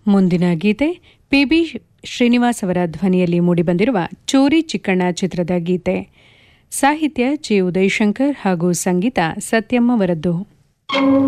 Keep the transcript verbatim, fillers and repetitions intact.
ಮುಂದಿನ ಗೀತೆ ಪಿಬಿ ಶ್ರೀನಿವಾಸ್ ಅವರ ಧ್ವನಿಯಲ್ಲಿ ಮೂಡಿಬಂದಿರುವ ಚೋರಿ ಚಿಕ್ಕಣ್ಣ ಚಿತ್ರದ ಗೀತೆ. ಸಾಹಿತ್ಯ ಜಿ ಉದಯಶಂಕರ್ ಹಾಗೂ ಸಂಗೀತ ಸತ್ಯಮ್ಮ ಅವರದ್ದು.